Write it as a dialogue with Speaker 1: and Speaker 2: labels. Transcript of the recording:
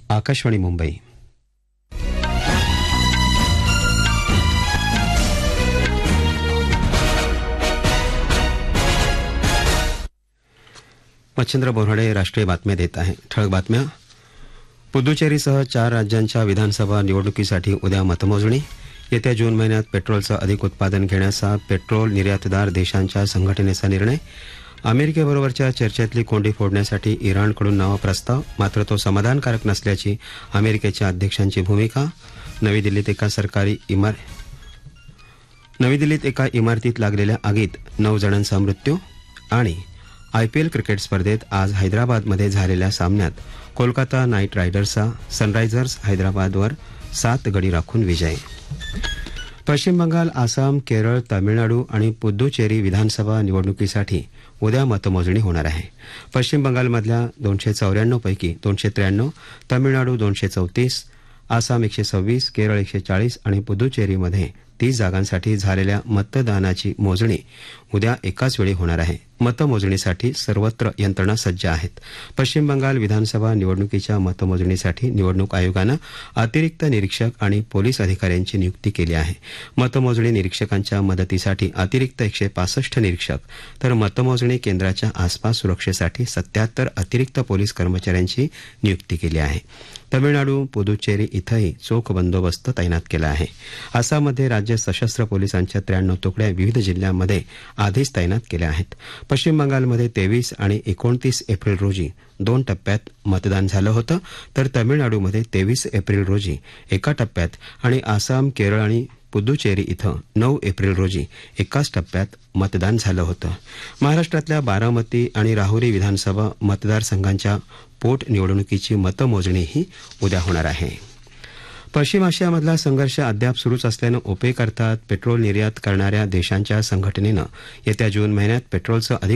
Speaker 1: आकाशवाणी मुंबई. मच्छिंद्र बोऱ्हाडे राष्ट्रीय बातम्या देत आहे. ठळक बातम्या. पुद्दुचेरीसह 4 राज्यांच्या विधानसभा निवडणुकीसाठी उद्या मतमोजणी. येत्या जून महिन्यात पेट्रोलचं अधिक उत्पादन घेण्याचा पेट्रोल निर्यातदार देशांच्या संघटनेचा निर्णय. अमेरिकेबरोबरच्या चर्चेतली कोंडी फोडण्यासाठी इराणकडून नवा प्रस्ताव, मात्र तो समाधानकारक नसल्याची अमेरिकेच्या अध्यक्षांची भूमिका. नवी दिल्लीत एका इमारतीत लागलेल्या आगीत 9 जणांचा मृत्यू. आणि आयपीएल क्रिकेट स्पर्धेत आज हैदराबादमध्ये झालेल्या सामन्यात कोलकाता नाईट रायडर्सचा सनरायझर्स हैदराबादवर 7 गडी राखून विजय. पश्चिम बंगाल, आसाम, केरळ, तामिळनाडू आणि पुद्दुचेरी विधानसभा निवडणुकीसाठी उद्या मतमोजणी होणार आहे. पश्चिम बंगालमधल्या 294 पैकी 293, तामिळनाडू 234, आसाम 126, केरळ 140 आणि पुद्दुचेरीमध्ये 30 जागांसाठी झालेल्या मतदानाची मोजणी उद्या एकाच वेळी होणार आहे. मतमोजणीसाठी सर्वत्र यंत्रणा सज्ज आहेत. पश्चिम बंगाल विधानसभा निवडणुकीच्या मतमोजणीसाठी निवडणूक आयोगानं अतिरिक्त निरीक्षक आणि पोलीस अधिकाऱ्यांची नियुक्ती केली आहे. मतमोजणी निरीक्षकांच्या मदतीसाठी अतिरिक्त 165 निरीक्षक, तर मतमोजणी केंद्राच्या आसपास सुरक्षेसाठी 77 अतिरिक्त पोलीस कर्मचाऱ्यांची नियुक्ती केली आहे. तमिळनाडू, पुदुच्चेरी इथंही चोख बंदोबस्त तैनात केला आहे. आसाममध्ये राज्य सशस्त्र पोलिसांच्या 93 तुकड्या विविध जिल्ह्यांमध्ये आधीच तैनात केल्या आहेत. पश्चिम बंगालमध्ये 23 आणि 29 एप्रिल रोजी 2 टप्प्यात मतदान झालं होतं, तर तमिळनाडूमध्ये 23 एप्रिल रोजी एका टप्प्यात आणि आसाम, केरळ आणि पुद्दुचेरी इथं 9 एप्रिल रोजी एकाच टप्प्यात मतदान झालं होतं. महाराष्ट्रातल्या बारामती आणि राहुरी विधानसभा मतदारसंघांच्या पोटनिवडणुकीची मतमोजणीही उद्या होणार आहे. पश्चिम आशियामधला संघर्ष अद्याप सुरूच असल्यानं ओपेक अर्थात पेट्रोल निर्यात करणाऱ्या देशांच्या संघटनेनं येत्या जून महिन्यात पेट्रोलचं अधिक